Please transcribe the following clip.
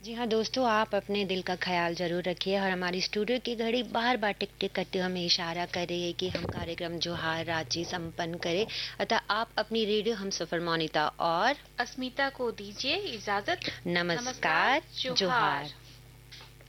जी हाँ दोस्तों, आप अपने दिल का ख्याल ज़रूर रखिए और हमारी स्टूडियो की घड़ी बार-बार टिक-टिक करते हमें इशारा कर रही है कि हम कार्यक्रम जोहार रांची संपन्न करें। अतः आप अपनी रेडियो हमसफ़र मोनिता और अस्मिता को दीजिए इजाजत। नमस्कार, जोहार।